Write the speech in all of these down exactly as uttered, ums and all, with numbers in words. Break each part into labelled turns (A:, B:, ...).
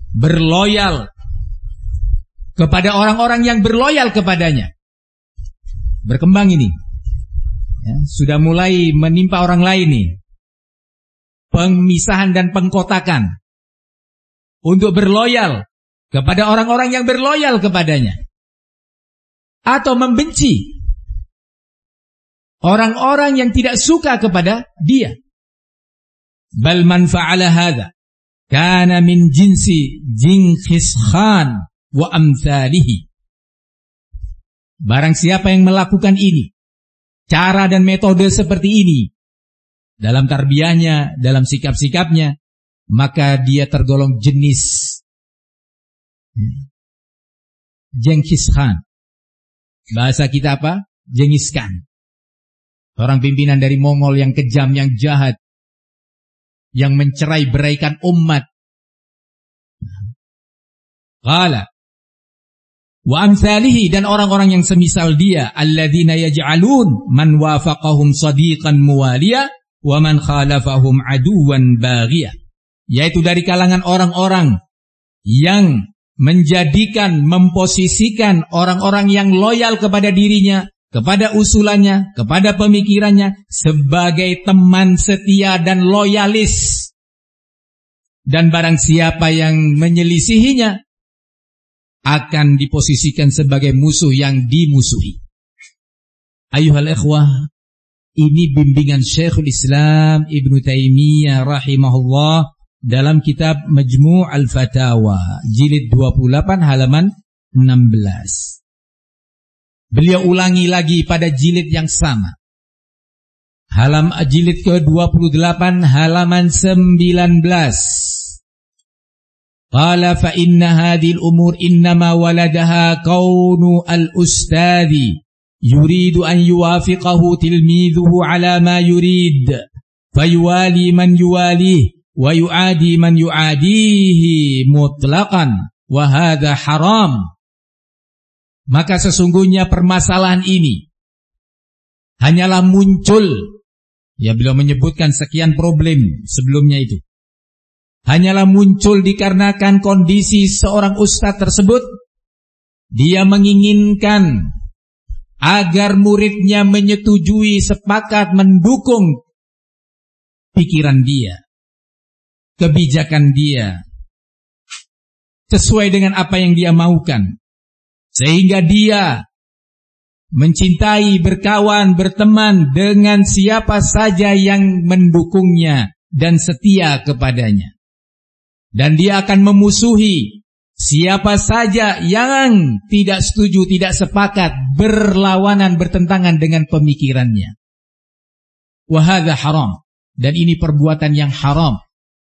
A: berloyal kepada orang-orang yang berloyal kepadanya. Berkembang ini, ya, sudah mulai menimpa orang lain nih. Pemisahan dan pengkotakan untuk berloyal kepada orang-orang yang berloyal kepadanya, atau membenci orang-orang yang tidak suka kepada dia. Bal man fa'ala hadha kana min jinsi Genghis Khan wa amthalihi. Barang siapa yang melakukan ini, cara dan metode seperti ini dalam tarbiyahnya, dalam sikap-sikapnya, maka dia tergolong jenis Genghis Khan. Bahasa kita apa? Genghis Khan. Orang pimpinan dari Mongol yang kejam, yang jahat, yang mencerai-beraikan umat. Qala wa amsalihi, dan orang-orang yang semisal dia, alladzina yaj'alun man wafaqahum sadiqan muwaliya wa man khalafahum aduwan baghiya, yaitu dari kalangan orang-orang yang menjadikan, memposisikan orang-orang yang loyal kepada dirinya, kepada usulannya, kepada pemikirannya sebagai teman setia dan loyalis. Dan barang siapa yang menyelisihinya akan diposisikan sebagai musuh yang dimusuhi. Ayuhal ikhwah, ini bimbingan Syekhul Islam Ibnu Taimiyah rahimahullah dalam kitab Majmu' al-Fatawa jilid dua puluh delapan halaman enam belas. Beliau ulangi lagi pada jilid yang sama, Halam jilid ke dua puluh delapan halaman sembilan belas. Qala fa inna hadhil umur innama waladaha kaunu al-ustadhi yuridu an yuwafiqahu tilmidhuhu ala ma yurid fayuwali man yuwalih wa yu'adi man yu'adihi mutlaqan wa hadha haram. Maka sesungguhnya permasalahan ini hanyalah muncul, ya beliau menyebutkan sekian problem sebelumnya itu, hanyalah muncul dikarenakan kondisi seorang ustadz tersebut. Dia menginginkan agar muridnya menyetujui, sepakat, mendukung pikiran dia, kebijakan dia, sesuai dengan apa yang dia maukan, sehingga dia mencintai, berkawan, berteman dengan siapa saja yang mendukungnya dan setia kepadanya. Dan dia akan memusuhi siapa saja yang tidak setuju, tidak sepakat, berlawanan, bertentangan dengan pemikirannya. Wa hadza haram, dan ini perbuatan yang haram.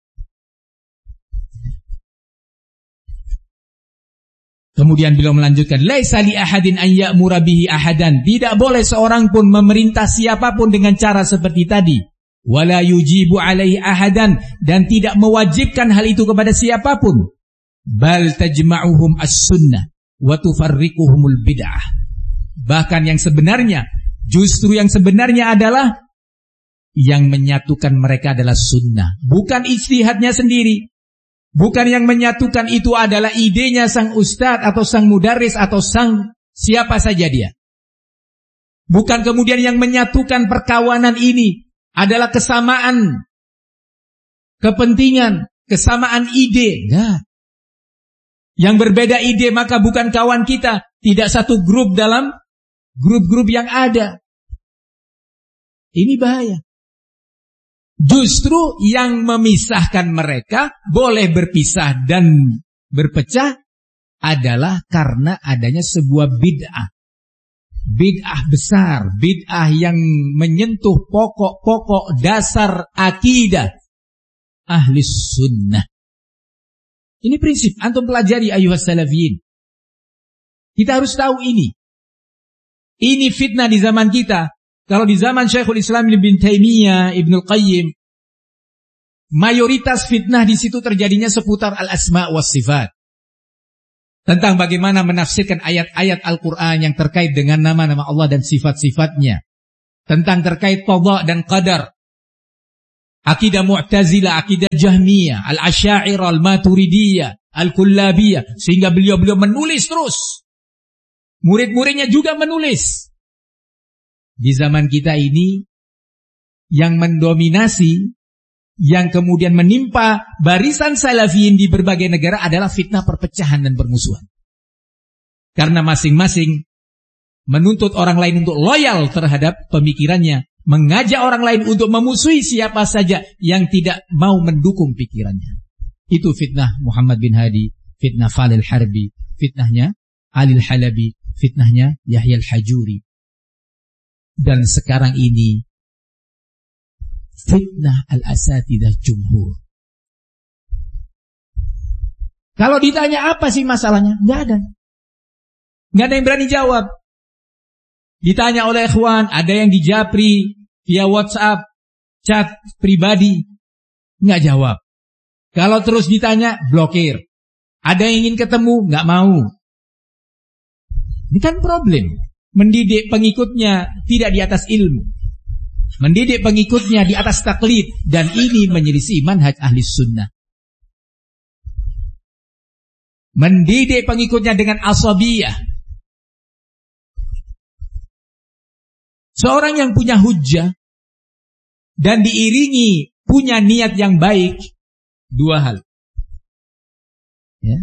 A: Kemudian beliau melanjutkan, laisa li ahadin an ya'mura bihi ahadan, tidak boleh seorang pun memerintah siapapun dengan cara seperti tadi. Wala yujibu alaihi ahadan, dan tidak mewajibkan hal itu kepada siapapun. Bal tajma'uhum as-sunnah wa tufarriquhumul bid'ah. Bahkan yang sebenarnya, justru yang sebenarnya adalah yang menyatukan mereka adalah sunnah, bukan ijtihadnya sendiri. Bukan yang menyatukan itu adalah idenya sang ustadz atau sang mudaris atau sang siapa saja dia. Bukan kemudian yang menyatukan perkawanan ini adalah kesamaan kepentingan, kesamaan ide. Nah, yang berbeda ide maka bukan kawan kita, tidak satu grup dalam grup-grup yang ada. Ini bahaya. Justru yang memisahkan mereka, boleh berpisah dan berpecah, adalah karena adanya sebuah bid'ah. Bid'ah besar, bid'ah yang menyentuh pokok-pokok dasar akidah ahli sunnah. Ini prinsip, antum pelajari ayuhas salafiyin. Kita harus tahu ini. Ini fitnah di zaman kita. Kalau di zaman Syekhul Islam Ibnu Taimiyah, Ibnu Qayyim, mayoritas fitnah di situ terjadinya seputar al-asma' was sifat. Tentang bagaimana menafsirkan ayat-ayat Al-Quran yang terkait dengan nama-nama Allah dan sifat-sifatnya. Tentang terkait qada dan qadar. Akidah Mu'tazilah, akidah Jahmiyah, Al-Asy'ariyah, Al-Maturidiyah, Al-Kullabiyah. Sehingga beliau-beliau menulis terus. Murid-muridnya juga menulis. Di zaman kita ini, yang mendominasi, yang kemudian menimpa barisan salafiyin di berbagai negara adalah fitnah perpecahan dan permusuhan. Karena masing-masing menuntut orang lain untuk loyal terhadap pemikirannya, mengajak orang lain untuk memusuhi siapa saja yang tidak mau mendukung pikirannya. Itu fitnah Muhammad bin Hadi, fitnah Falil Harbi, fitnahnya Alil Halabi, fitnahnya Yahya Al-Hajuri. Dan sekarang ini fitnah al-asatidah jumhur. Kalau ditanya apa sih masalahnya? Nggak ada. Nggak ada yang berani jawab. Ditanya oleh ikhwan, ada yang dijapri via WhatsApp, chat pribadi, nggak jawab. Kalau terus ditanya, blokir. Ada yang ingin ketemu, nggak mau. Ini kan problem. Mendidik pengikutnya tidak di atas ilmu. Mendidik pengikutnya di atas taklid. Dan ini menyelisih manhaj ahli sunnah. Mendidik pengikutnya dengan asabiyah. Seorang yang punya hujjah dan diiringi punya niat yang baik, dua hal. Ya.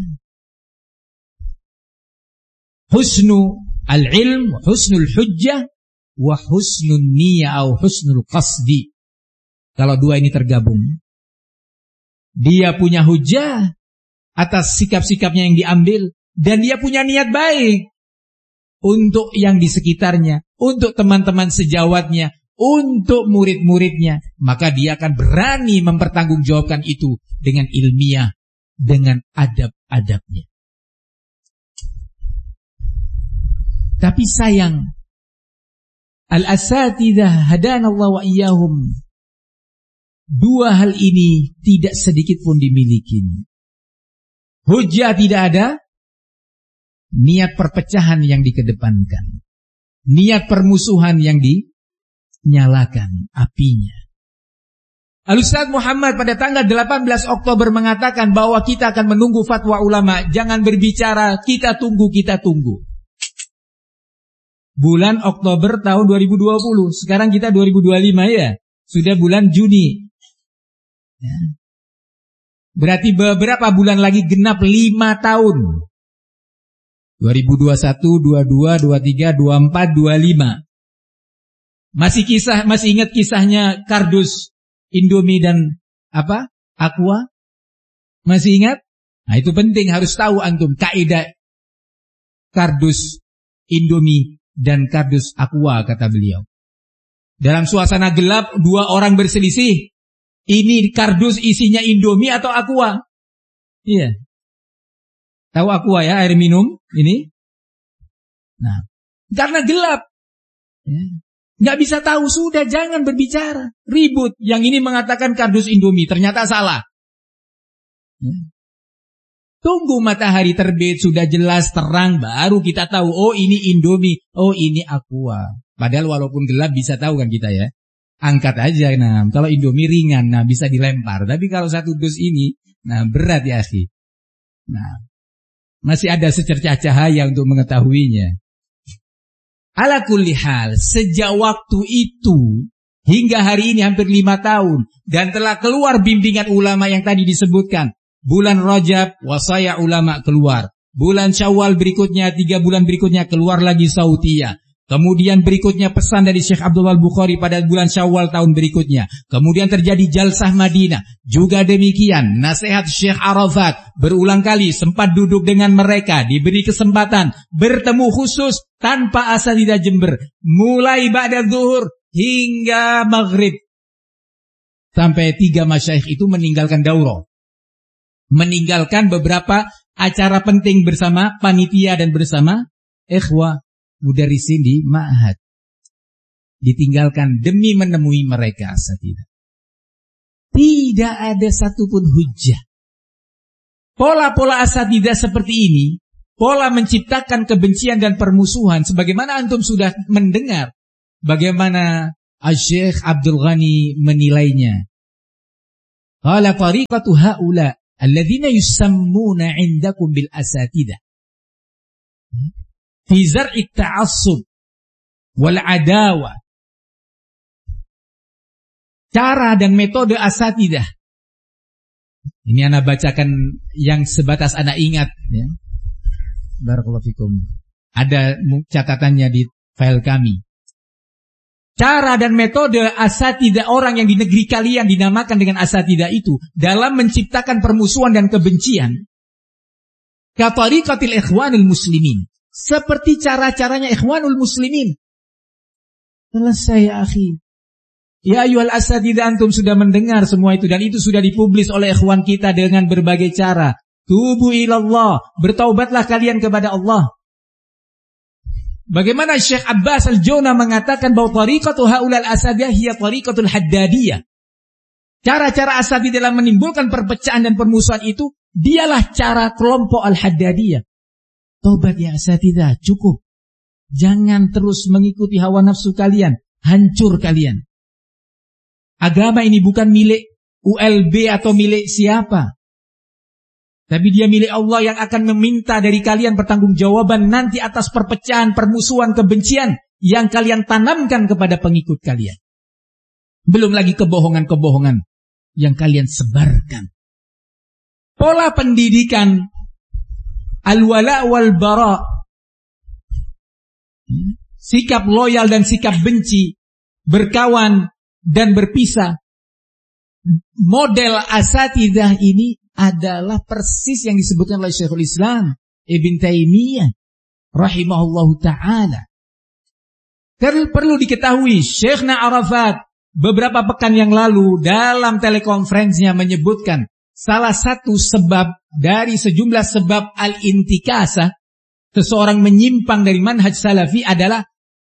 A: Husnu al-ilm, husnul hujjah, wa husnul niyah atau husnul qasdi. Kalau dua ini tergabung, dia punya hujjah atas sikap-sikapnya yang diambil, dan dia punya niat baik untuk yang di sekitarnya, untuk teman-teman sejawatnya, untuk murid-muridnya, maka dia akan berani mempertanggungjawabkan itu dengan ilmiah, dengan adab-adabnya. Tapi sayang, al-asatidah hadanallah wa iyyahum, dua hal ini tidak sedikit pun dimiliki. Hujjah tidak ada, niat perpecahan yang dikedepankan, niat permusuhan yang dinyalakan apinya. Al-Ustaz Muhammad pada tanggal delapan belas Oktober mengatakan bahwa kita akan menunggu fatwa ulama. Jangan berbicara, kita tunggu, kita tunggu. Bulan Oktober tahun dua ribu dua puluh. Sekarang kita dua ribu dua puluh lima ya. Sudah bulan Juni ya. Berarti beberapa bulan lagi genap lima tahun. dua ribu dua puluh satu, dua puluh dua, dua puluh tiga, dua puluh empat, dua puluh lima. Masih kisah, masih ingat kisahnya kardus Indomie dan apa? Aqua? Masih ingat? Nah, itu penting, harus tahu antum kaidah kardus Indomie dan kardus Aqua, kata beliau. Dalam suasana gelap, dua orang berselisih. Ini kardus isinya Indomie atau Aqua? Iya. Tahu Aqua ya, air minum ini? Nah, karena gelap. Ya. Nggak bisa tahu, sudah jangan berbicara. Ribut. Yang ini mengatakan kardus Indomie, ternyata salah. Ya. Tunggu matahari terbit, sudah jelas terang, baru kita tahu, oh ini Indomie, oh ini Aqua. Padahal walaupun gelap bisa tahu kan kita ya. Angkat aja, nah kalau Indomie ringan, nah bisa dilempar. Tapi kalau satu dus ini, nah berat ya akhi. Nah, masih ada secercah cahaya untuk mengetahuinya. Ala kulli hal, sejak waktu itu hingga hari ini hampir lima tahun, dan telah keluar bimbingan ulama yang tadi disebutkan. Bulan Rajab, wasaya ulama keluar. Bulan Syawal berikutnya, tiga bulan berikutnya keluar lagi Sautiyah. Kemudian berikutnya pesan dari Syekh Abdullah Al-Bukhari pada bulan Syawal tahun berikutnya. Kemudian terjadi Jalsah Madinah. Juga demikian, nasihat Syekh Arafat berulang kali sempat duduk dengan mereka, diberi kesempatan bertemu khusus tanpa asatidzah Jember. Mulai ba'da zuhur hingga maghrib. Sampai tiga masyayikh itu meninggalkan daurah. Meninggalkan beberapa acara penting bersama panitia dan bersama ikhwah mudarrisin di ma'had. Ditinggalkan demi menemui mereka asatidzah. Tidak ada satupun hujjah. Pola-pola asatidzah seperti ini, pola menciptakan kebencian dan permusuhan, sebagaimana antum sudah mendengar bagaimana Syekh Abdul Ghani menilainya. Qala tariqatu haula alladzina yusammuna 'indakum bil asatidah fi zar'i ta'assub wal adawa. Cara dan metode asatidah. Ini anak bacakan yang sebatas anak ingat ya. Barakallahu fikum. Ada catatannya di file kami. Cara dan metode asatidah orang yang di negeri kalian dinamakan dengan asatidah itu dalam menciptakan permusuhan dan kebencian. Katariqatil ikhwanul muslimin. Seperti cara-caranya ikhwanul muslimin. Selesai ya akhi. Ya ayyuhal asatidah, antum sudah mendengar semua itu dan itu sudah dipublis oleh ikhwan kita dengan berbagai cara. Tubu ilallah, bertaubatlah kalian kepada Allah. Bagaimana Syekh Abbas Al-Jona mengatakan bahwa tariqatu haulal asatidah hiya tariqatul haddadiyah. Cara-cara asatidah dalam menimbulkan perpecahan dan permusuhan itu dialah cara kelompok al-haddadiyah. Taubat ya asatidah, cukup. Jangan terus mengikuti hawa nafsu kalian, hancur kalian. Agama ini bukan milik U L B atau milik siapa. Tapi dia milik Allah yang akan meminta dari kalian pertanggungjawaban nanti atas perpecahan, permusuhan, kebencian yang kalian tanamkan kepada pengikut kalian. Belum lagi kebohongan-kebohongan yang kalian sebarkan. Pola pendidikan al-wala wal bara, sikap loyal dan sikap benci, berkawan dan berpisah. Model asatidah ini adalah persis yang disebutkan oleh Syekhul Islam Ibn Taimiyah rahimahullahu ta'ala. Perlu diketahui, Syekhna Arafat beberapa pekan yang lalu dalam telekonferensinya menyebutkan salah satu sebab dari sejumlah sebab al-intikasah, seseorang menyimpang dari manhaj salafi adalah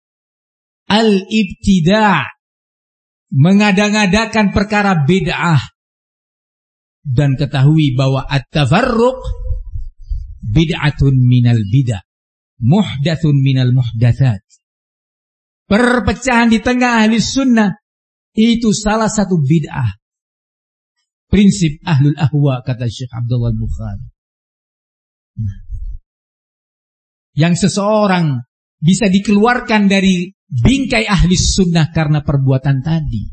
A: al-ibtida', mengada-ngadakan perkara bid'ah. Dan ketahui bahwa at-tafarruq bid'atun minal bid'ah, muhdathun minal muhdathat. Perpecahan di tengah ahli sunnah itu salah satu bid'ah. Prinsip ahlul ahwa, kata Syekh Abdullah Bukhari. Nah, yang seseorang bisa dikeluarkan dari bingkai ahli sunnah karena perbuatan tadi.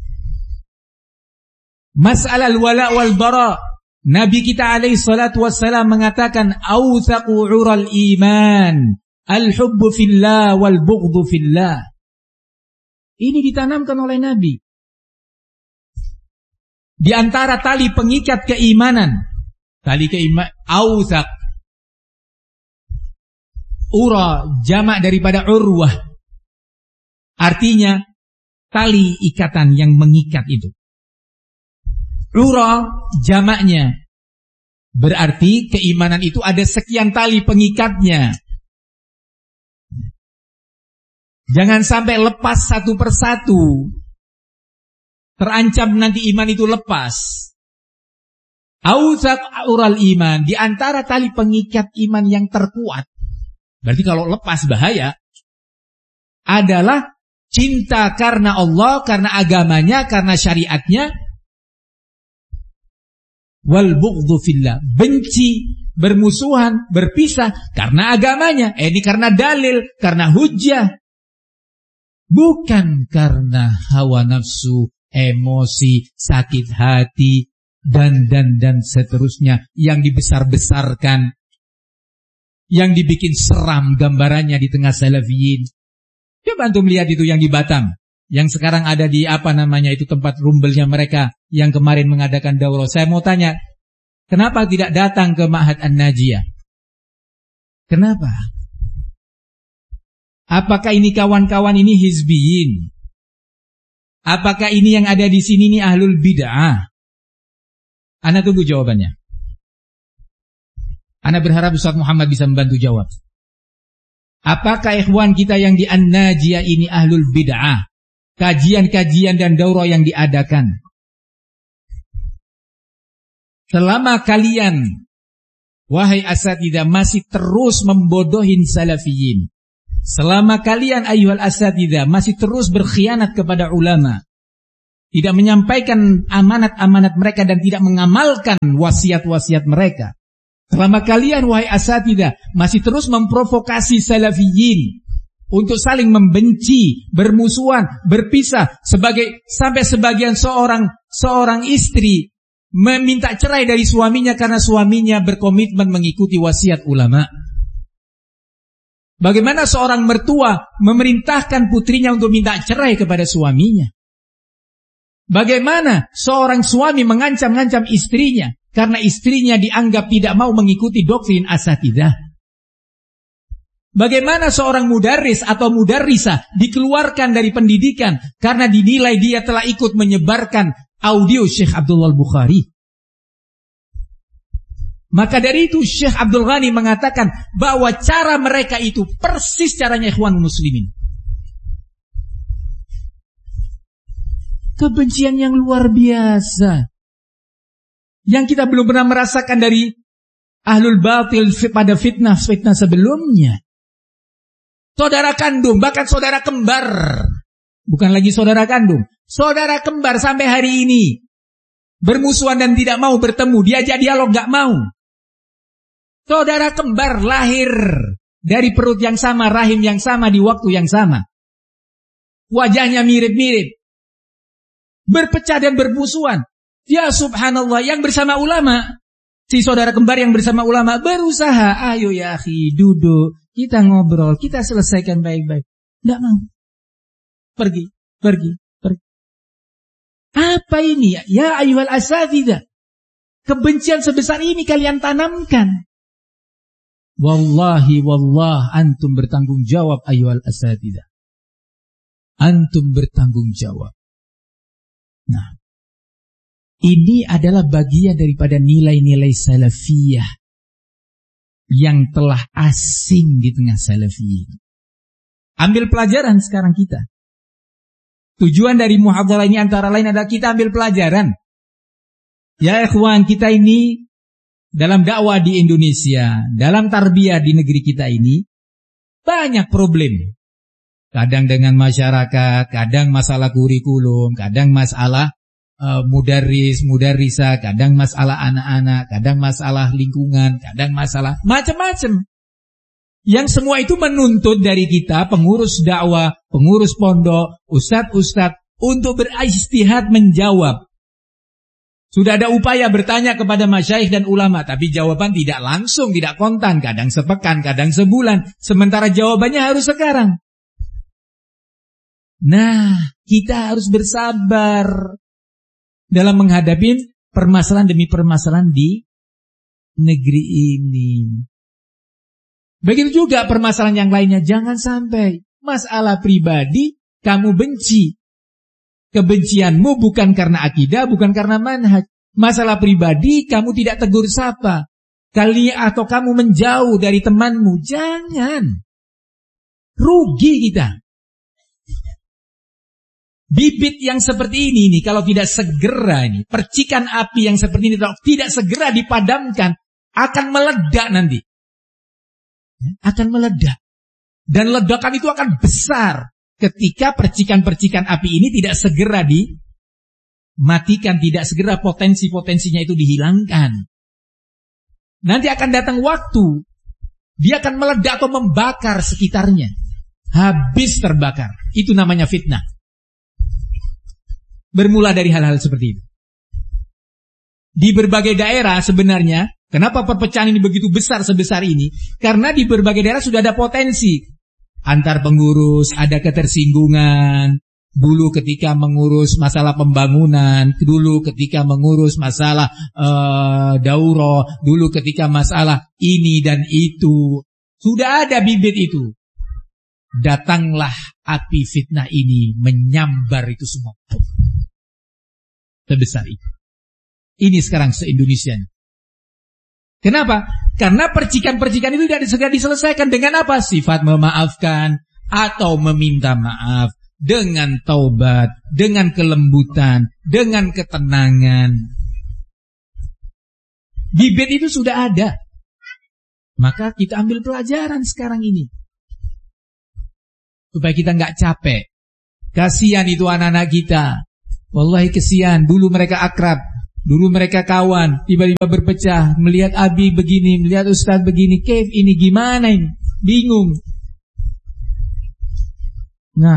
A: Masalah al-wala wal bara, Nabi kita alaihi salatu wassalam mengatakan awthaqu ural iman al-hubbu fillah wal bughdhu fillah. Ini ditanamkan oleh Nabi. Di antara tali pengikat keimanan, tali keimanan awthaq, ura jamak daripada urwah, artinya tali ikatan yang mengikat itu. Ura jamaknya berarti keimanan itu ada sekian tali pengikatnya. Jangan sampai lepas satu persatu. Terancam nanti iman itu lepas. Awthaq ural iman, di antara tali pengikat iman yang terkuat, berarti kalau lepas bahaya, adalah cinta karena Allah, karena agamanya, karena syariatnya. Wal bughdhu fillah, benci, bermusuhan, berpisah karena agamanya. Eh, ini karena dalil, karena hujjah. Bukan karena hawa nafsu, emosi, sakit hati, dan dan dan seterusnya yang dibesar-besarkan, yang dibikin seram gambarannya di tengah salafiyin. Coba antum lihat itu yang di Batam, yang sekarang ada di apa namanya itu tempat rumbelnya mereka yang kemarin mengadakan daurah. Saya mau tanya, kenapa tidak datang ke Ma'had An-Najiyah? Kenapa? Apakah ini kawan-kawan ini hizbiyin? Apakah ini yang ada di sini ini ahlul bid'ah? Ana tunggu jawabannya. Ana berharap Ustaz Muhammad bisa membantu jawab. Apakah ikhwan kita yang di An-Najiyah ini ahlul bid'ah? Kajian-kajian dan daurah yang diadakan. Selama kalian, wahai asatidah, masih terus membodohin salafiyin, selama kalian ayuhal asatidah masih terus berkhianat kepada ulama, tidak menyampaikan amanat-amanat mereka dan tidak mengamalkan wasiat-wasiat mereka. Selama kalian wahai asatidah masih terus memprovokasi salafiyin untuk saling membenci, bermusuhan, berpisah, sebagai sampai sebagian seorang seorang istri meminta cerai dari suaminya karena suaminya berkomitmen mengikuti wasiat ulama. Bagaimana seorang mertua memerintahkan putrinya untuk minta cerai kepada suaminya? Bagaimana seorang suami mengancam-ngancam istrinya karena istrinya dianggap tidak mau mengikuti doktrin asatidah? Bagaimana seorang mudarris atau mudarrisah dikeluarkan dari pendidikan karena dinilai dia telah ikut menyebarkan audio Syekh Abdullah Bukhari? Maka dari itu Syekh Abdul Ghani mengatakan bahwa cara mereka itu persis caranya ikhwan muslimin. Kebencian yang luar biasa yang kita belum pernah merasakan dari ahlul batil pada fitnah-fitnah sebelumnya. Saudara kandung, bahkan saudara kembar. Bukan lagi saudara kandung, saudara kembar sampai hari ini bermusuhan dan tidak mau bertemu, diajak dialog gak mau. Saudara kembar lahir dari perut yang sama, rahim yang sama, di waktu yang sama. Wajahnya mirip-mirip. Berpecah dan bermusuhan. Ya subhanallah, yang bersama ulama, si saudara kembar yang bersama ulama berusaha, ayo ya akhi, duduk, kita ngobrol, kita selesaikan baik-baik. Tidak mau. Pergi, pergi, pergi. Apa ini ya? Ya ayyuhal asatidah. Kebencian sebesar ini kalian tanamkan. Wallahi wallah, antum bertanggung jawab ayyuhal asatidah. Antum bertanggung jawab. Nah, ini adalah bagian daripada nilai-nilai salafiyah yang telah asing di tengah salafiyin. Ambil pelajaran sekarang kita. Tujuan dari muhadharah ini antara lain adalah kita ambil pelajaran. Ya ikhwan, kita ini dalam dakwah di Indonesia, dalam tarbiyah di negeri kita ini banyak problem. Kadang dengan masyarakat, kadang masalah kurikulum, kadang masalah uh, mudarris, mudarrisah, kadang masalah anak-anak, kadang masalah lingkungan, kadang masalah macam-macam. Yang semua itu menuntut dari kita, pengurus dakwah, pengurus pondok, ustadz-ustadz, untuk berijtihad menjawab. Sudah ada upaya bertanya kepada masyayikh dan ulama, tapi jawaban tidak langsung, tidak kontan, kadang sepekan, kadang sebulan, sementara jawabannya harus sekarang. Nah, kita harus bersabar dalam menghadapi permasalahan demi permasalahan di negeri ini. Begitu juga permasalahan yang lainnya. Jangan sampai masalah pribadi kamu benci. Kebencianmu bukan karena akidah, bukan karena manhaj. Masalah pribadi kamu tidak tegur sapa. Kali atau kamu menjauh dari temanmu. Jangan. Rugi kita. Bibit yang seperti ini nih, kalau tidak segera ini, percikan api yang seperti ini kalau tidak segera dipadamkan, akan meledak nanti. Akan meledak. Dan ledakan itu akan besar ketika percikan-percikan api ini tidak segera dimatikan, tidak segera potensi-potensinya itu dihilangkan. Nanti akan datang waktu, dia akan meledak atau membakar sekitarnya. Habis terbakar. Itu namanya fitnah. Bermula dari hal-hal seperti itu. Di berbagai daerah sebenarnya, kenapa perpecahan ini begitu besar sebesar ini? Karena di berbagai daerah sudah ada potensi. Antar pengurus, ada ketersinggungan. Dulu ketika mengurus masalah pembangunan, dulu ketika mengurus masalah uh, daurah, dulu ketika masalah ini dan itu. Sudah ada bibit itu. Datanglah api fitnah ini menyambar itu semua. Sebesar itu. Ini sekarang se-Indonesia. Kenapa? Karena percikan-percikan itu tidak segera diselesaikan dengan apa? Sifat memaafkan atau meminta maaf, dengan taubat, dengan kelembutan, dengan ketenangan. Bibit itu sudah ada. Maka kita ambil pelajaran sekarang ini. Supaya kita nggak capek. Kasihan itu anak-anak kita. Wallahi kesian, dulu mereka akrab, dulu mereka kawan, tiba-tiba berpecah, melihat Abi begini, melihat Ustaz begini, Kev ini gimana ini? Bingung. Nah,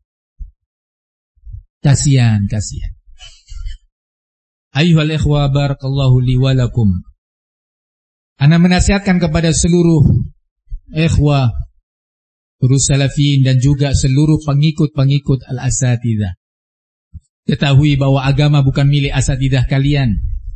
A: kasihan, kasihan. Ayyuhal ikhwa barakallahu li wa lakum. Ana menasihatkan kepada seluruh ikhwah, terus salafin dan juga seluruh pengikut-pengikut al-asatidzah. Ketahui bahwa agama bukan milik asatidzah kalian.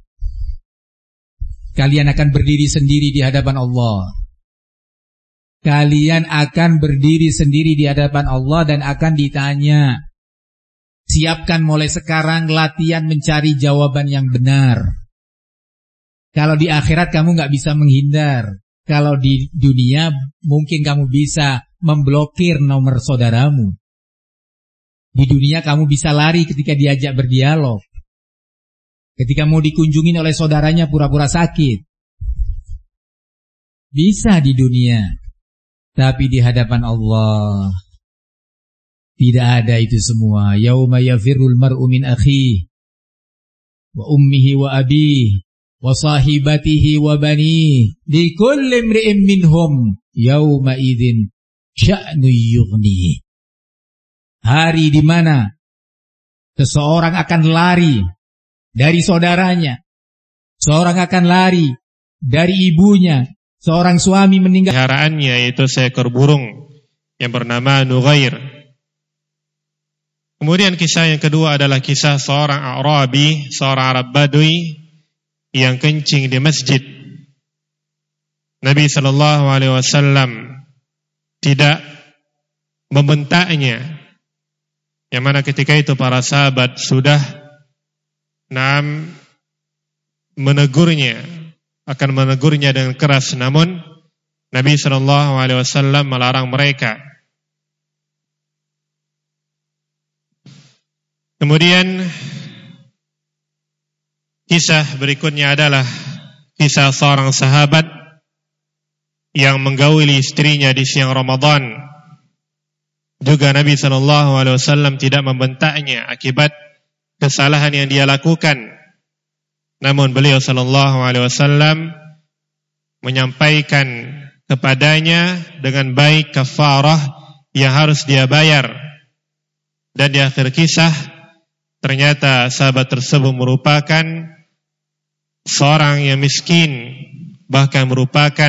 A: Kalian akan berdiri sendiri di hadapan Allah. Kalian akan berdiri sendiri di hadapan Allah dan akan ditanya. Siapkan mulai sekarang latihan mencari jawaban yang benar. Kalau di akhirat kamu gak bisa menghindar. Kalau di dunia mungkin kamu bisa memblokir nomor saudaramu. Di dunia kamu bisa lari ketika diajak berdialog. Ketika mau dikunjungin oleh saudaranya pura-pura sakit. Bisa di dunia. Tapi di hadapan Allah tidak ada itu semua. Yauma yafirul mar'u min akhihi wa ummihi wa abihi wa sahibatihi wa banihi likulli imri'in minhum yauma idzin sya'nu yughnihi. Hari di mana seseorang akan lari dari saudaranya, seorang akan lari dari ibunya, seorang suami meninggal
B: peliharaannya yaitu seekor burung yang bernama Nughair. Kemudian kisah yang kedua adalah kisah seorang A'rabi, seorang Arab Badui yang kencing di masjid. Nabi sallallahu alaihi wasallam tidak membentaknya. Yang mana ketika itu para sahabat sudah nam menegurnya, akan menegurnya dengan keras, namun Nabi sallallahu alaihi wasallam melarang mereka. Kemudian kisah berikutnya adalah kisah seorang sahabat yang menggauli istrinya di siang Ramadan. Juga Nabi sallallahu alaihi wasallam tidak membentaknya akibat kesalahan yang dia lakukan. Namun beliau sallallahu alaihi wasallam menyampaikan kepadanya dengan baik kafarah yang harus dia bayar. Dan di akhir kisah ternyata sahabat tersebut merupakan seorang yang miskin, bahkan merupakan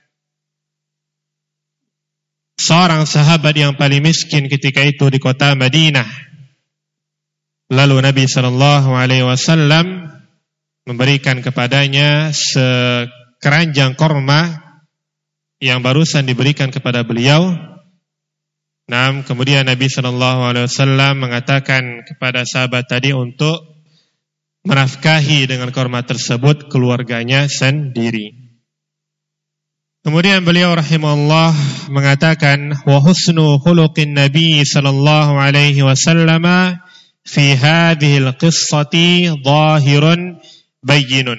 B: seorang sahabat yang paling miskin ketika itu di kota Madinah. Lalu Nabi sallallahu alaihi wasallam memberikan kepadanya sekeranjang korma yang barusan diberikan kepada beliau. Nah, kemudian Nabi sallallahu alaihi wasallam mengatakan kepada sahabat tadi untuk menafkahi dengan korma tersebut keluarganya sendiri. Kemudian beliau rahimahullah mengatakan wa husnu khuluqin Nabi sallallahu alaihi wasallam fi hadhihi al-qissati dhahirun bayyinun.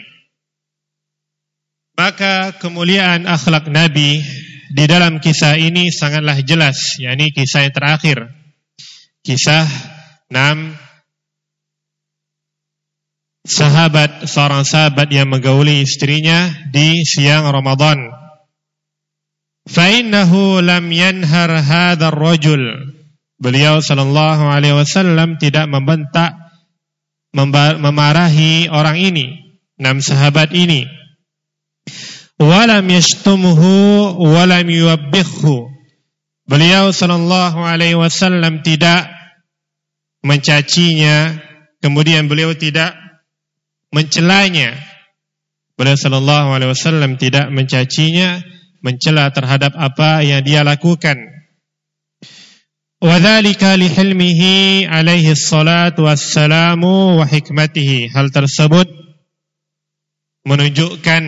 B: Maka kemuliaan akhlak Nabi di dalam kisah ini sangatlah jelas, yakni kisah yang terakhir. Kisah enam sahabat, seorang sahabat yang menggauli istrinya di siang Ramadan. Fa innahu lam yanhar hadzal rajul. Beliau sallallahu alaihi wasallam tidak membentak, memarahi orang ini, enam sahabat ini. Walam yashtumuhu walam yuwabbihhu. Beliau sallallahu alaihi wasallam tidak mencacinya, kemudian beliau tidak mencelanya. Beliau sallallahu alaihi wasallam tidak mencacinya, mencela terhadap apa yang dia lakukan. Wa dzalika li hilmihi alaihi salatu wassalamu wa hikmatihi. Hal tersebut menunjukkan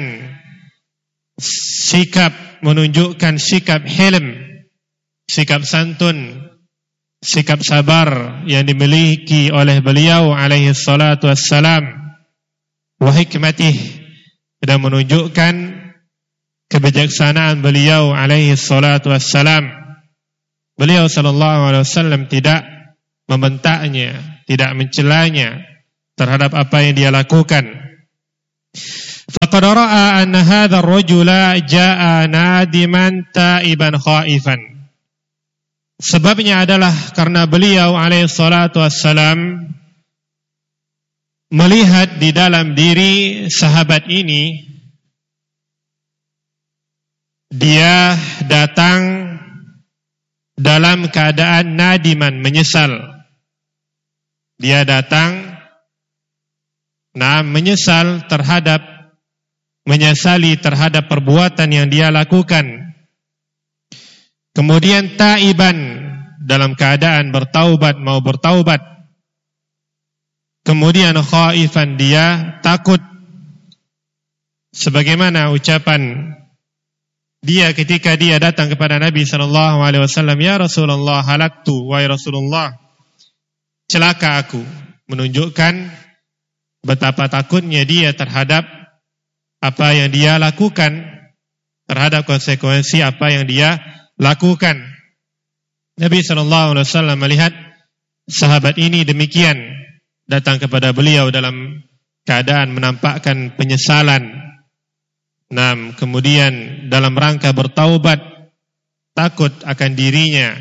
B: sikap menunjukkan sikap hilm, sikap santun, sikap sabar yang dimiliki oleh beliau alaihi salatu wassalam, wa hikmatih, dan menunjukkan kebijaksanaan beliau alaihi salatu wassalam. Beliau sallallahu alaihi wasallam tidak membentaknya, tidak mencelanya terhadap apa yang dia lakukan. Faqad ra'a anna hadzal rajula jaa'a nadiman taiban khaifan. Sebabnya adalah karena beliau alaihi salatu wassalam melihat di dalam diri sahabat ini, dia datang dalam keadaan nadiman, menyesal. Dia datang nah menyesal terhadap menyesali terhadap perbuatan yang dia lakukan. Kemudian taiban, dalam keadaan bertaubat, mau bertaubat. Kemudian khaifan, dia takut. Sebagaimana ucapan dia ketika dia datang kepada Nabi sallallahu alaihi wasallam, "Ya Rasulullah, halaktu, wahai Rasulullah, celaka aku." Menunjukkan betapa takutnya dia terhadap apa yang dia lakukan, terhadap konsekuensi apa yang dia lakukan. Nabi sallallahu alaihi wasallam melihat sahabat ini demikian, datang kepada beliau dalam keadaan menampakkan penyesalan. Nah, kemudian dalam rangka bertaubat, takut akan dirinya.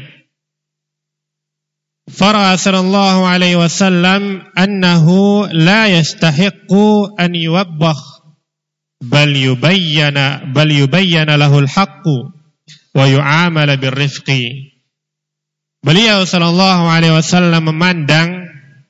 B: Fara'a sallallahu alaihi wasallam annahu la yastahiqqu an yuwabbah bal yubayyana bal yubayyana lahul haqqu wa yu'amala birrifqi. Beliau sallallahu alaihi wasallam memandang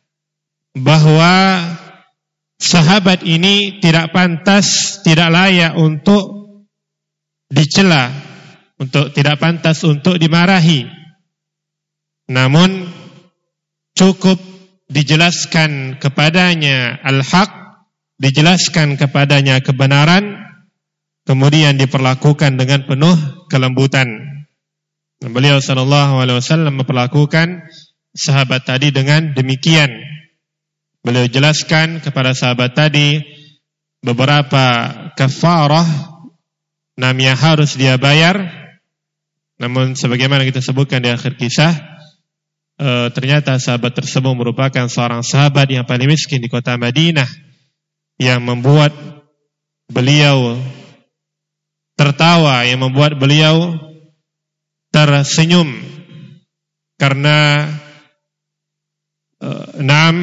B: bahwa sahabat ini tidak pantas, tidak layak untuk dicela, untuk tidak pantas untuk dimarahi. Namun cukup dijelaskan kepadanya al-haq, dijelaskan kepadanya kebenaran, kemudian diperlakukan dengan penuh kelembutan. Beliau sallallahu alaihi wasallam memperlakukan sahabat tadi dengan demikian. Beliau jelaskan kepada sahabat tadi beberapa kafarah nam yang harus dia bayar. Namun sebagaimana kita sebutkan di akhir kisah, e, ternyata sahabat tersebut merupakan seorang sahabat yang paling miskin di kota Madinah, yang membuat beliau tertawa, yang membuat beliau tersenyum karena e, nam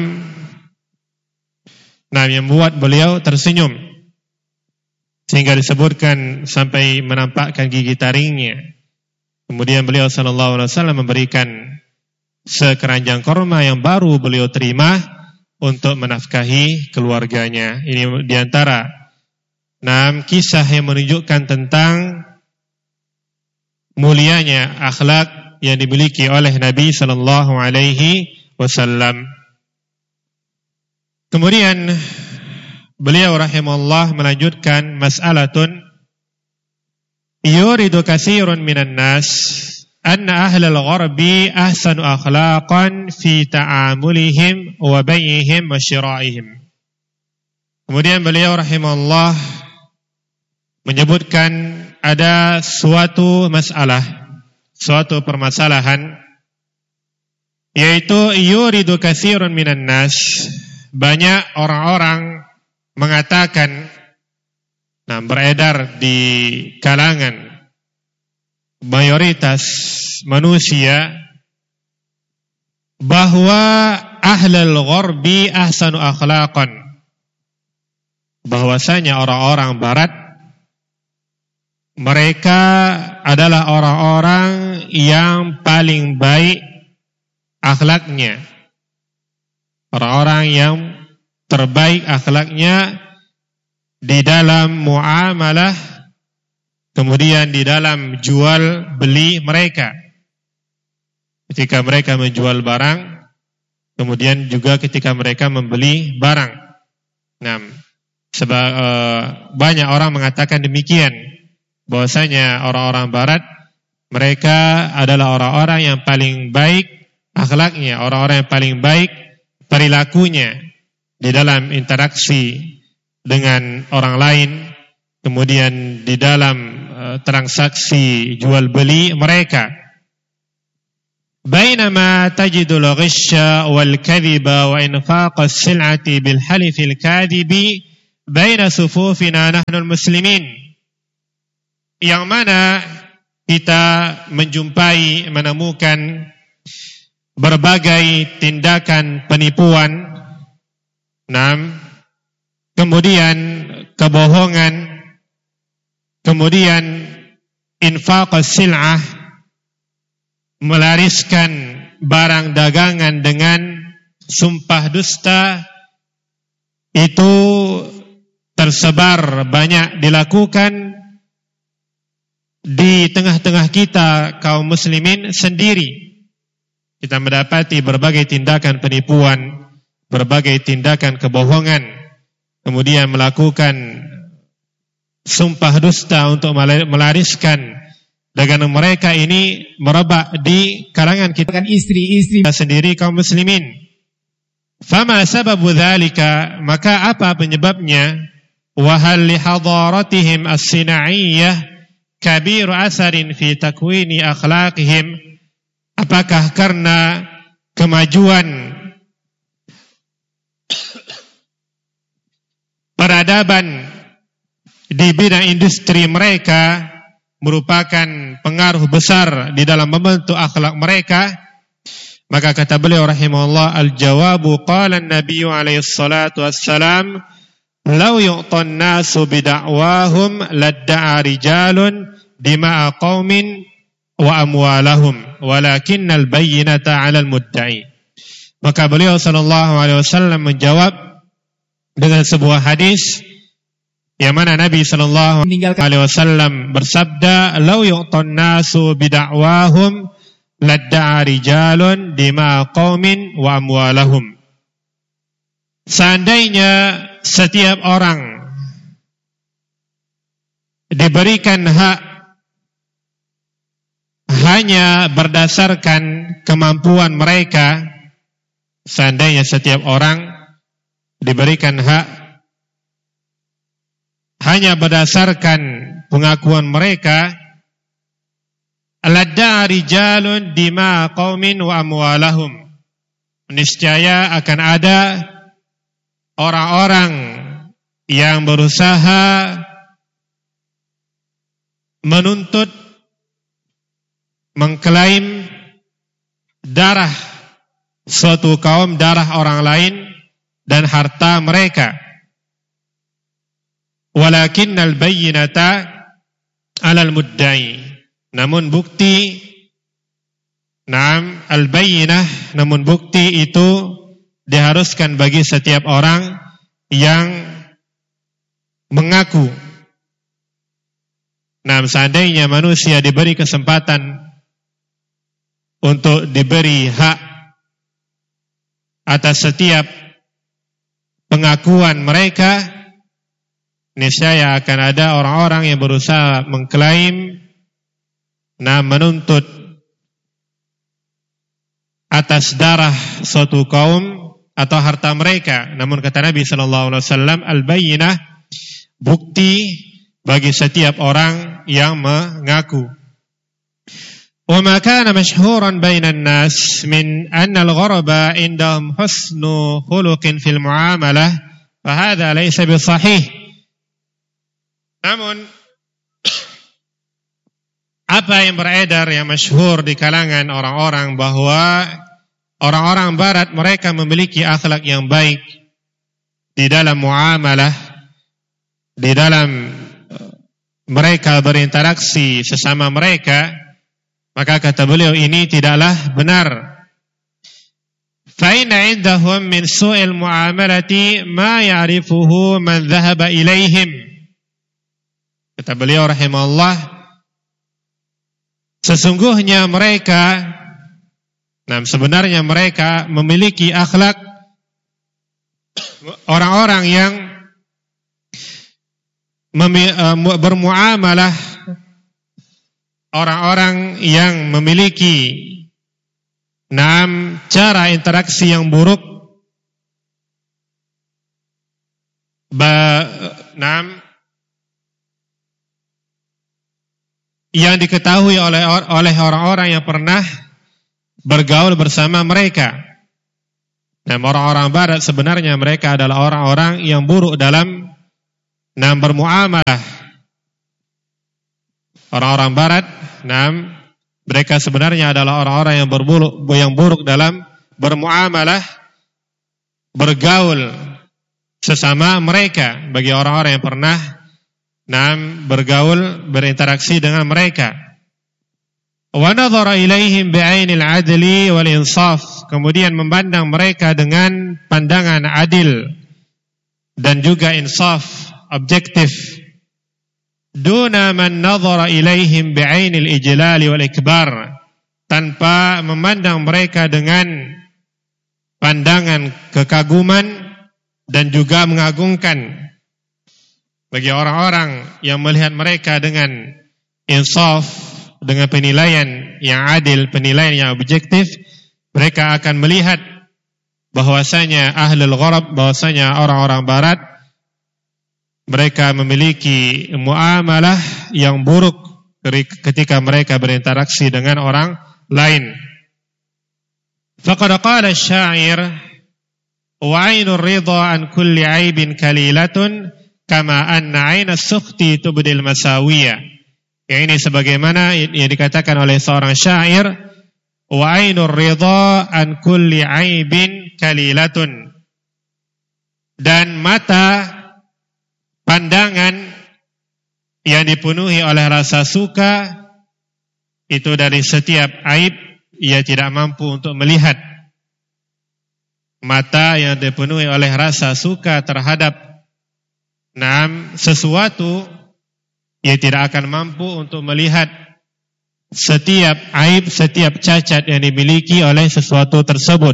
B: Nah, yang membuat beliau tersenyum sehingga disebutkan sampai menampakkan gigi taringnya. Kemudian beliau sallallahu alaihi wasallam memberikan sekeranjang korma yang baru beliau terima untuk menafkahi keluarganya. Ini diantara enam kisah yang menunjukkan tentang mulianya akhlak yang dimiliki oleh Nabi sallallahu alaihi wasallam. Kemudian beliau rahimahullah melanjutkan mas'alatun yuridu katsirun minan nas anna ahlal gharbi ahsanu akhlaqan fi ta'amulihim wa bai'ihim wa syira'ihim. Kemudian beliau rahimahullah menyebutkan ada suatu masalah, suatu permasalahan, yaitu yuridu katsirun minan nas, banyak orang-orang mengatakan, nah beredar di kalangan mayoritas manusia, bahwa ahlul gharbi ahsanu akhlaqan, bahwasanya orang-orang barat mereka adalah orang-orang yang paling baik akhlaknya, orang-orang yang terbaik akhlaknya di dalam muamalah, kemudian di dalam jual beli mereka. Ketika mereka menjual barang, kemudian juga ketika mereka membeli barang. Nah, sebab e, banyak orang mengatakan demikian, bahwasanya orang-orang barat mereka adalah orang-orang yang paling baik akhlaknya, orang-orang yang paling baik perilakunya di dalam interaksi dengan orang lain, kemudian di dalam uh, transaksi jual beli mereka. bainama tajidul ghisya wal kadhiba wa infaq as-sil'ati bil halifil kadhibi baina sufufina nahnu muslimin, yang mana kita menjumpai, menemukan berbagai tindakan penipuan, enam, kemudian kebohongan, kemudian infaq as-sil'ah, melariskan barang dagangan dengan sumpah dusta, itu tersebar banyak dilakukan di tengah-tengah kita kaum muslimin sendiri. Kita mendapati berbagai tindakan penipuan, berbagai tindakan kebohongan, kemudian melakukan sumpah dusta untuk melariskan dagangan mereka. Ini merebak di kalangan kita
A: istri-istri
B: sendiri kaum muslimin. Fama sababu dzalika, maka apa penyebabnya? Wa hal li hadaratihim as-sina'iyyah kabiru atharin fi takwini akhlaqihim, apakah karena kemajuan peradaban di bidang industri mereka merupakan pengaruh besar di dalam membentuk akhlak mereka? Maka kata beliau rahimahullah, al-jawabu qala an-nabiy alaihi salatu wassalam, law yu'tan nasu bida'wahum ladda'a rijalun dima'a qaumin wa amwalahum walakinnal bayyinata 'alal mudda'i. Maka beliau sallallahu alaihi wasallam menjawab dengan sebuah hadis yang mana Nabi sallallahu alaihi wasallam bersabda, law yu'tan nasu bida'wahum ladda'a rijalun dima'a qaumin wa amwalahum. Seandainya setiap orang diberikan hak hanya berdasarkan kemampuan mereka, seandainya setiap orang diberikan hak hanya berdasarkan pengakuan mereka, ladda'a rijalun dima'a qaumin wa amwalahum, niscaya akan ada orang-orang yang berusaha menuntut, mengklaim darah suatu kaum, darah orang lain dan harta mereka. Walakinnal bayyinata 'alal mudda'i, namun bukti, naam al-bayyinah, namun bukti itu diharuskan bagi setiap orang yang mengaku. Nah, seandainya manusia diberi kesempatan untuk diberi hak atas setiap pengakuan mereka, niscaya akan ada orang-orang yang berusaha mengklaim, nah menuntut atas darah suatu kaum atau harta mereka. Namun kata Nabi sallallahu alaihi wasallam, al-bayyinah, bukti bagi setiap orang yang mengaku. Wa ma kana mashhuran bainan nas min anna al-gharaba indahum husnu khuluqin fil muamalah, fa hadha laysa bi sahih. Namun apa yang beredar, yang masyhur di kalangan orang-orang, bahwa orang-orang barat mereka memiliki akhlak yang baik di dalam muamalah, di dalam mereka berinteraksi sesama mereka, maka kata beliau ini tidaklah benar. Fa inna indahum min su'il muamalati ma ya'rifuhu man dhahaba ilaihim. Kata beliau rahimahullah, sesungguhnya mereka, nah sebenarnya mereka memiliki akhlak orang-orang yang bermuamalah, orang-orang yang memiliki enam cara interaksi yang buruk, ba, enam yang diketahui oleh oleh orang-orang yang pernah bergaul bersama mereka. Dan orang-orang barat sebenarnya mereka adalah orang-orang yang buruk dalam nam bermuamalah. Orang-orang barat, nam mereka sebenarnya adalah orang-orang yang berburuk, yang buruk dalam bermuamalah, bergaul sesama mereka. Bagi orang-orang yang pernah nam bergaul, berinteraksi dengan mereka. Wa nadhara ilaihim bi'ainil adli wal insaf, kemudian memandang mereka dengan pandangan adil dan juga insaf, objektif. Duna man nadhara ilaihim bi'ainil ijlal wal ikbar, tanpa memandang mereka dengan pandangan kekaguman dan juga mengagungkan. Bagi orang-orang yang melihat mereka dengan insaf, dengan penilaian yang adil, penilaian yang objektif, mereka akan melihat bahwasanya ahlul gharab, bahwasanya orang-orang barat, mereka memiliki muamalah yang buruk ketika mereka berinteraksi dengan orang lain. Faqad qala asy-sya'ir wa 'ainur ridha an kulli 'aibin kalilatun kama anna 'aina as-sukhti tubdil masawiyah. Yang ini sebagaimana yang dikatakan oleh seorang syair, wa 'ainur ridha an kulli 'aibin kalilatun, dan mata pandangan yang dipenuhi oleh rasa suka itu dari setiap aib ia tidak mampu untuk melihat. Mata yang dipenuhi oleh rasa suka terhadap Naam, sesuatu, ia tidak akan mampu untuk melihat setiap aib, setiap cacat yang dimiliki oleh sesuatu tersebut.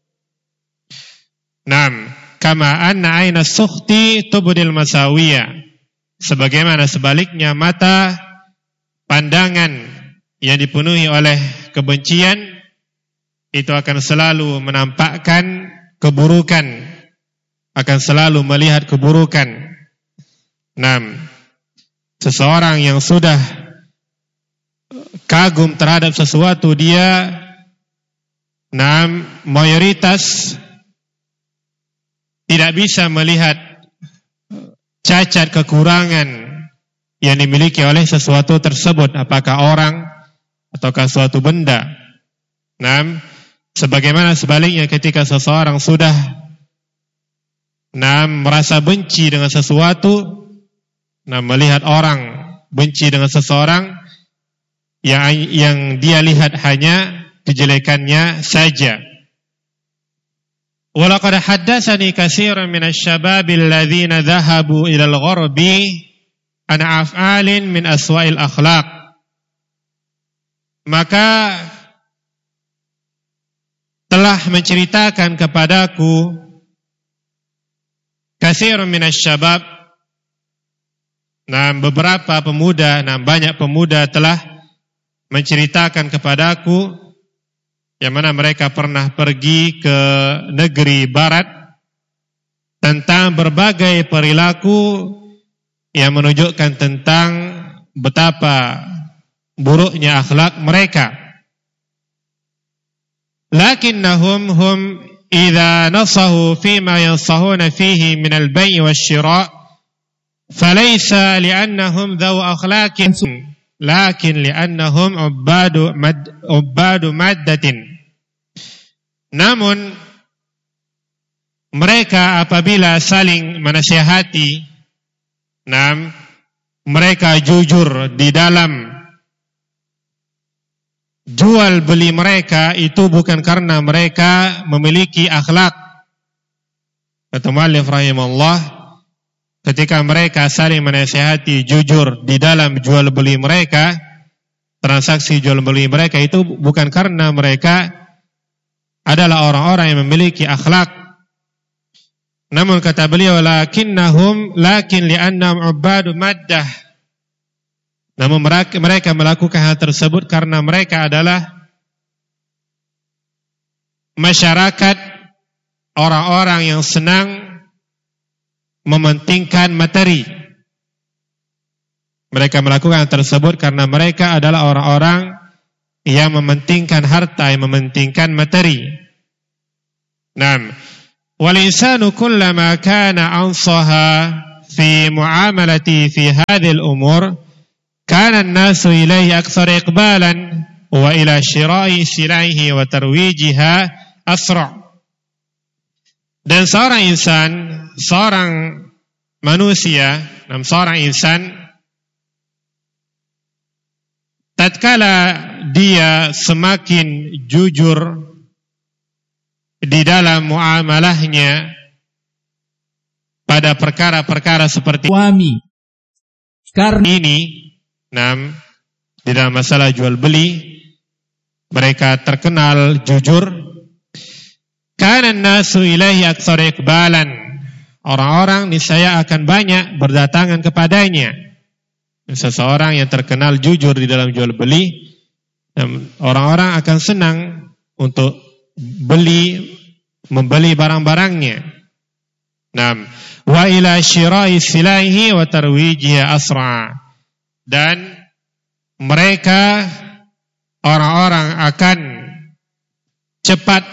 B: Naam, kama anna aina sukhti tubdil masawiyah, sebagaimana sebaliknya mata pandangan yang dipenuhi oleh kebencian itu akan selalu menampakkan keburukan, akan selalu melihat keburukan. Naam, seseorang yang sudah kagum terhadap sesuatu, dia naam mayoritas tidak bisa melihat cacat kekurangan yang dimiliki oleh sesuatu tersebut, apakah orang ataukah suatu benda. Naam, sebagaimana sebaliknya ketika seseorang sudah naam merasa benci dengan sesuatu, nah, melihat orang benci dengan seseorang, yang yang dia lihat hanya kejelekannya saja. Walaqad haddatsani katsirun minasy-syababil ladzina dhahabu ilal gharbi an af'alin min aswa'il akhlaq. Maka telah menceritakan kepadaku katsirun minasy-syabab, nah beberapa pemuda, nah banyak pemuda telah menceritakan kepadaku yang mana mereka pernah pergi ke negeri barat tentang berbagai perilaku yang menunjukkan tentang betapa buruknya akhlak mereka. Lakinnahum hum idza nasahu fima yansahuna fihi min al-bay' wash-shira' falaysa li'annahum dhaw akhlaqin lakin li'annahum ubbadu mad ubbadu maddatin. Namun mereka apabila saling menasihati, nam mereka jujur di dalam jual beli mereka, itu bukan karena mereka memiliki akhlak. Kata muallif rahimahullah, ketika mereka saling menasihati jujur di dalam jual beli mereka, transaksi jual beli mereka, itu bukan karena mereka adalah orang-orang yang memiliki akhlak. Namun kata beliau, lakinnahum lakin li'annahum ubadu maddah. Namun mereka, mereka melakukan hal tersebut karena mereka adalah masyarakat orang-orang yang senang mementingkan materi. Mereka melakukan hal tersebut karena mereka adalah orang-orang yang mementingkan harta, yang mementingkan materi. Naam. Wal insanu kullama kana ansaha fi muamalati fi hadhihi al-umur kana an-nasu ilayhi akthar iqbalan wa ila shira'i silaihi wa tarwijiha asra'. Dan seorang insan, seorang manusia, nam seorang insan, tatkala dia semakin jujur di dalam muamalahnya pada perkara-perkara seperti
A: suami, karena
B: ini, nam di dalam masalah jual beli mereka terkenal jujur. Kana an-nasu ilaihi aktsar iqbalan. Orang-orang niscaya akan banyak berdatangan kepadanya. Seseorang yang terkenal jujur di dalam jual beli, orang-orang akan senang untuk beli, membeli barang-barangnya. Naam. Wa ila syira'i silaihi wa tarwijiha asra'. Dan mereka orang-orang akan cepat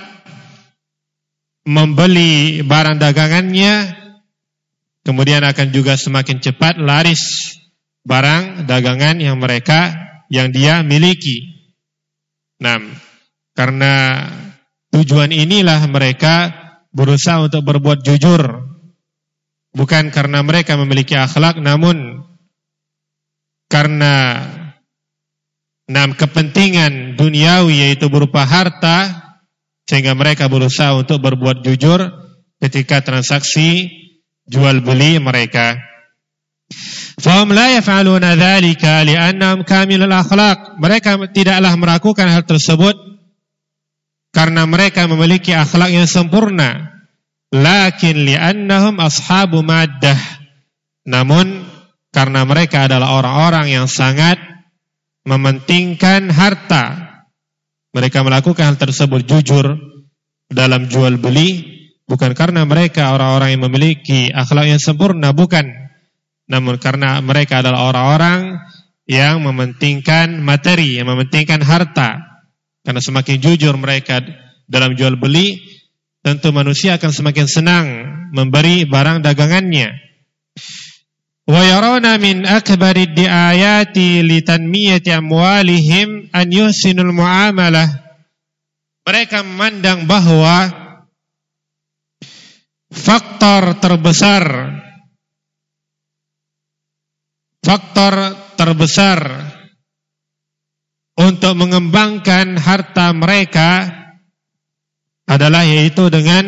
B: membeli barang dagangannya, kemudian akan juga semakin cepat laris barang dagangan yang mereka, yang dia miliki. Nah, karena tujuan inilah mereka berusaha untuk berbuat jujur, bukan karena mereka memiliki akhlak, namun karena nah, kepentingan duniawi, yaitu berupa harta, sehingga mereka berusaha untuk berbuat jujur ketika transaksi jual beli mereka. Fahum la yaf'aluna dzalika li'annahum kamilul akhlaq. Mereka tidaklah melakukan hal tersebut karena mereka memiliki akhlak yang sempurna. Lakin li'annahum ashabu maddah. Namun karena mereka adalah orang-orang yang sangat mementingkan harta. Mereka melakukan hal tersebut jujur dalam jual beli, bukan karena mereka orang-orang yang memiliki akhlak yang sempurna, bukan. Namun karena mereka adalah orang-orang yang mementingkan materi, yang mementingkan harta. Karena semakin jujur mereka dalam jual beli, tentu manusia akan semakin senang memberi barang dagangannya. Wa yarawna min akbari di'ayati litanmiyati amwalihim an yuhsinul muamalah. Mereka memandang bahwa faktor terbesar faktor terbesar untuk mengembangkan harta mereka adalah yaitu dengan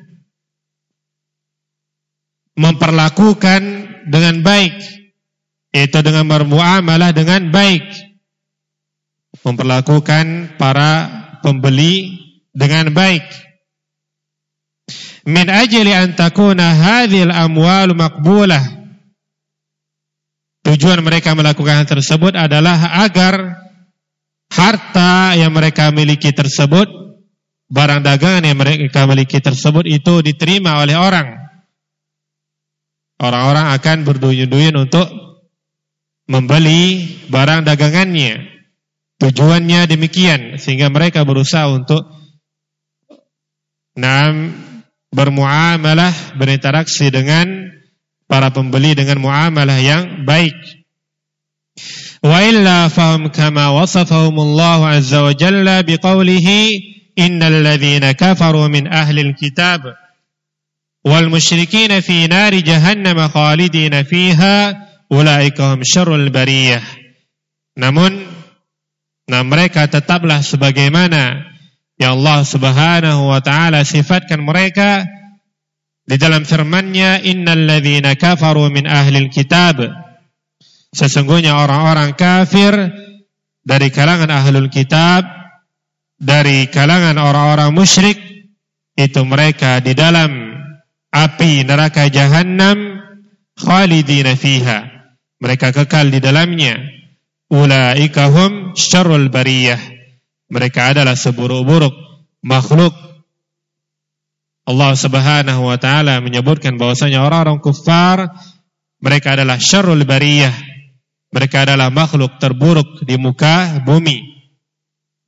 B: memperlakukan dengan baik, yaitu dengan bermuamalah dengan baik, memperlakukan para pembeli dengan baik. Min ajli an takuna hadhil amwal maqbulah. Tujuan mereka melakukan hal tersebut adalah agar harta yang mereka miliki tersebut, barang dagangan yang mereka miliki tersebut itu diterima oleh orang. Orang-orang akan berduyun-duyun untuk membeli barang dagangannya. Tujuannya demikian, sehingga mereka berusaha untuk nam bermuamalah, berinteraksi dengan para pembeli dengan muamalah yang baik. Wa illa fahum kama wasafahumullahu azza wa jalla biqaulihi innal ladzina kafaru min ahlil kitab wal musyrikina fi nari jahannam khalidina fiha ulaika hum syarrul bariyah. Namun nah mereka tetaplah sebagaimana yang Allah Subhanahu wa taala sifatkan mereka di dalam firman-Nya, innal ladzina kafaru min ahlil kitab. Sesungguhnya orang-orang kafir dari kalangan ahlul kitab, dari kalangan orang-orang musyrik, itu mereka di dalam api neraka Jahannam khalidina fiha. Mereka kekal di dalamnya. Ulaika hum syarrul bariyah. Mereka adalah seburuk-buruk makhluk. Allah Subhanahu wa taala menyebutkan bahwasanya orang-orang kufar mereka adalah syarrul bariyah. Mereka adalah makhluk terburuk di muka bumi.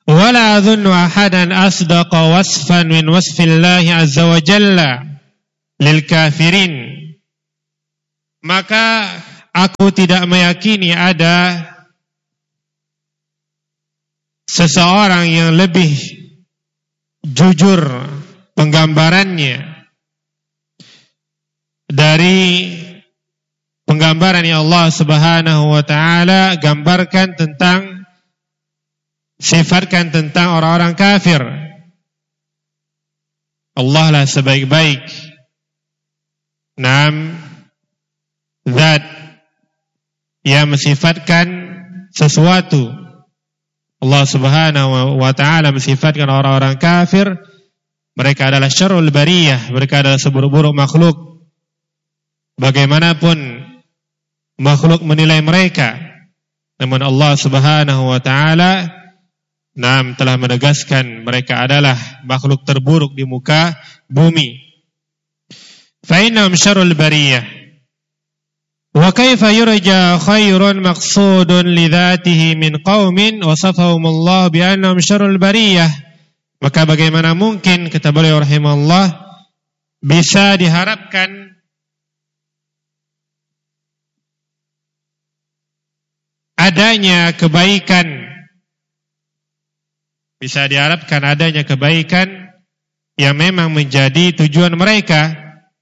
B: Wala adhunnu ahadan asdaqa wasfan min wasfillahi azza wa jalla lil kafirin. Maka aku tidak meyakini ada seseorang yang lebih jujur penggambarannya dari penggambaran yang Allah Subhanahu wa taala gambarkan tentang, sifatkan tentang orang-orang kafir. Allah lah sebaik-baik Naam zat yang mensifatkan sesuatu. Allah Subhanahu wa taala mensifatkan orang-orang kafir, mereka adalah syarrul bariyah, mereka adalah seburuk-buruk makhluk. Bagaimanapun makhluk menilai mereka, namun Allah Subhanahu wa taala Naam telah menegaskan mereka adalah makhluk terburuk di muka bumi. Fa innahum syarrul bariyah. Wa kaifa yurja khairun maqsudun li dzatihi min qaumin wasafahum Allah bi annahum syarrul bariyah. Maka bagaimana mungkin, kata beliau rahimahullah, bisa diharapkan adanya kebaikan, bisa diharapkan adanya kebaikan yang memang menjadi tujuan mereka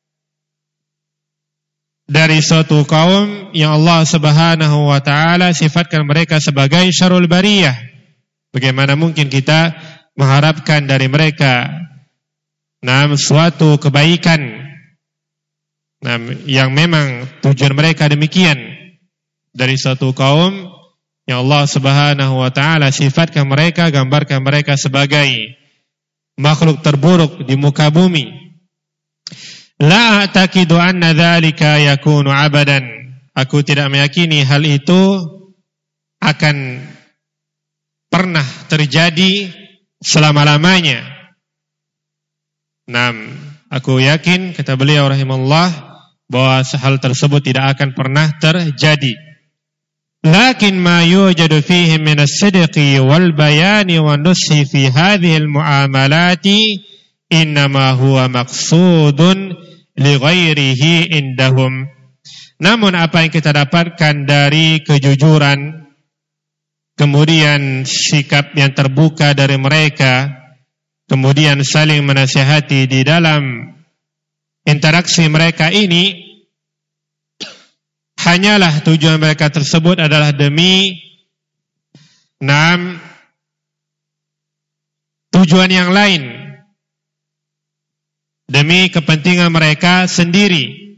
B: dari suatu kaum yang Allah Subhanahu wa taala sifatkan mereka sebagai syarrul bariyah. Bagaimana mungkin kita mengharapkan dari mereka nah, suatu kebaikan nah, yang memang tujuan mereka demikian dari suatu kaum yang Allah Subhanahu wa taala sifatkan mereka, gambarkan mereka sebagai makhluk terburuk di muka bumi. La a'taqidu anna dzalika yakunu abadan. Aku tidak meyakini hal itu akan pernah terjadi selama-lamanya. Naam, aku yakin, kata beliau rahimahullah, bahwa hal tersebut tidak akan pernah terjadi. Lakin ma yujadu fihi min as-sidqi wal bayani wan nushi fi hadhihi al-muamalati innama huwa maqsudun li ghairihi indahum. Namun apa yang kita dapatkan dari kejujuran, kemudian sikap yang terbuka dari mereka, kemudian saling menasihati di dalam interaksi mereka ini, hanyalah tujuan mereka tersebut adalah demi enam tujuan yang lain, demi kepentingan mereka sendiri.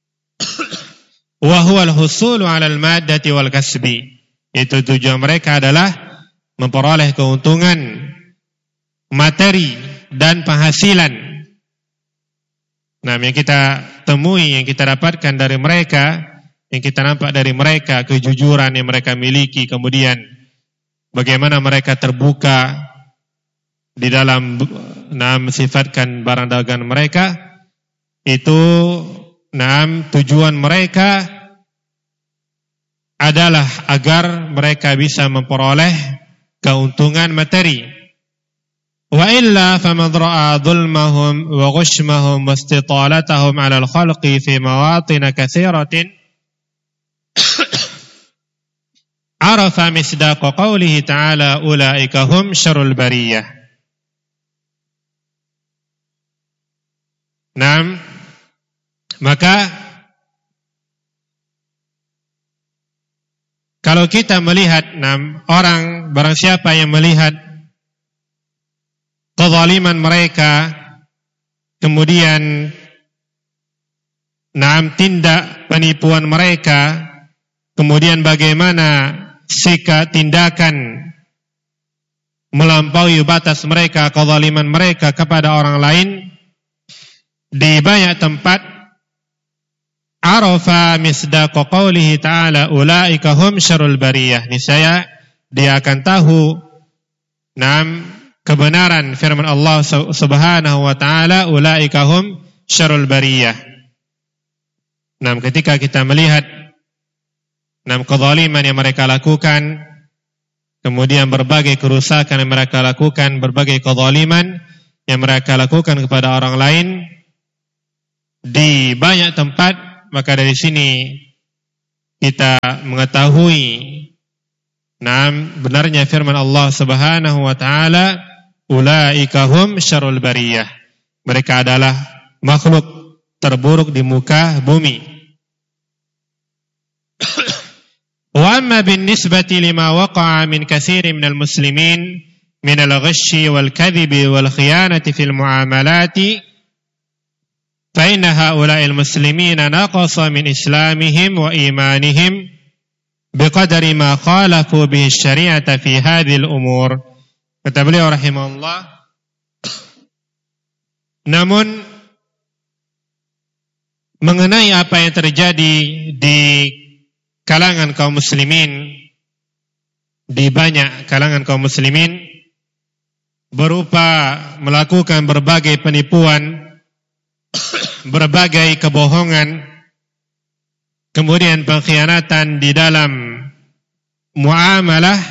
B: Wa huwal husulu 'alal maddati wal kasbi. Itu tujuan mereka adalah memperoleh keuntungan materi dan penghasilan. Nah, yang kita temui, yang kita dapatkan dari mereka, yang kita nampak dari mereka, kejujuran yang mereka miliki, kemudian bagaimana mereka terbuka di dalam nah, mensifatkan barang dagangan mereka, itu nah, tujuan mereka adalah agar mereka bisa memperoleh keuntungan materi. Wa illa faman ra'a dhulmahum wa ghushmahum wa istitalatahum 'ala al-khalqi fi mawatin katsiratin arafa misdaqa qawlihi ta'ala ulaika hum syarrul bariyah. Naam, maka kalau kita melihat naam, orang, barang siapa yang melihat kezaliman mereka, kemudian naam, tindak penipuan mereka, kemudian bagaimana sikap tindakan melampaui batas mereka, kezaliman mereka kepada orang lain, di banyak tempat arafa misdaqa qawlihi ta'ala ulaika hum syarrul bariyah. Niscaya dia akan tahu nam kebenaran firman Allah Subhanahu wa taala ulaika hum syarrul bariyah. Nam ketika kita melihat nam kezaliman yang mereka lakukan, kemudian berbagai kerusakan yang mereka lakukan, berbagai kezaliman yang mereka lakukan kepada orang lain di banyak tempat, maka dari sini kita mengetahui nah benarnya firman Allah Subhanahu wa taala, ulaika hum syarrul bariyah. Mereka adalah makhluk terburuk di muka bumi. Wa amma binisbati lima waqa'a min katsirin minal muslimin min al-ghashi wal kadhibi wal khiyanati fil muamalati fa inna haula'il muslimina naqasa min islamihim wa imanihim biqadari ma khalafu bihi syari'ata fi hadhil umur. Kata beliau rahimahullah, namun mengenai apa yang terjadi di kalangan kaum muslimin, di banyak kalangan kaum muslimin, berupa melakukan berbagai penipuan, berbagai kebohongan, kemudian pengkhianatan di dalam muamalah,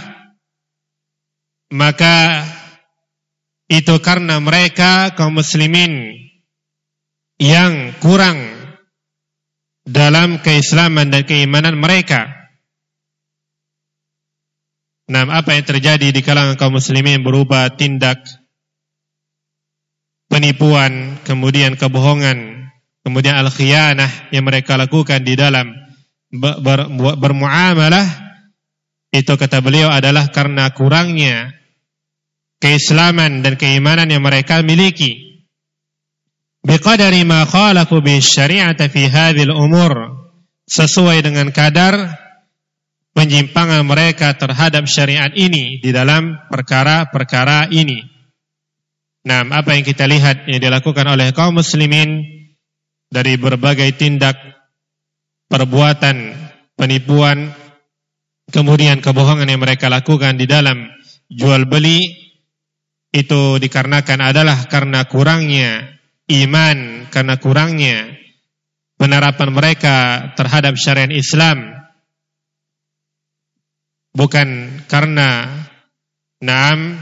B: maka itu karena mereka kaum muslimin yang kurang dalam keislaman dan keimanan mereka. Nah, apa yang terjadi di kalangan kaum muslimin berupa tindak penipuan, kemudian kebohongan, kemudian al-khiyanah yang mereka lakukan di dalam ber, ber, bermuamalah, itu kata beliau adalah karena kurangnya keislaman dan keimanan yang mereka miliki. Biqadari ma khalafu bi syari'ata fi hadhil umur, sesuai dengan kadar penyimpangan mereka terhadap syariat ini di dalam perkara-perkara ini. Nah, apa yang kita lihat yang dilakukan oleh kaum muslimin dari berbagai tindak perbuatan penipuan, kemudian kebohongan yang mereka lakukan di dalam jual beli, itu dikarenakan adalah karena kurangnya iman, karena kurangnya penerapan mereka terhadap syariat Islam, bukan karena naam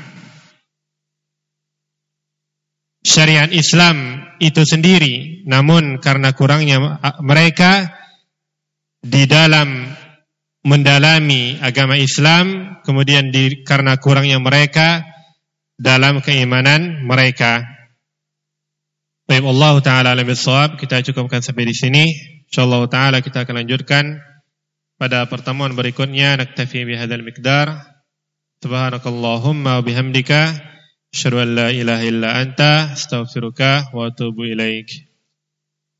B: syariat Islam itu sendiri, namun karena kurangnya mereka di dalam mendalami agama Islam, kemudian di, karena kurangnya mereka dalam keimanan mereka. Baik, Allah Ta'ala alam bissawab. Kita cukupkan sampai di sini. InsyaAllah Ta'ala kita akan lanjutkan pada pertemuan berikutnya. Naktafi bihadzal miqdar. Subhanakallahumma wa bihamdika asyhadu an la ilaha illa anta astaghfiruka wa atubu ilaik.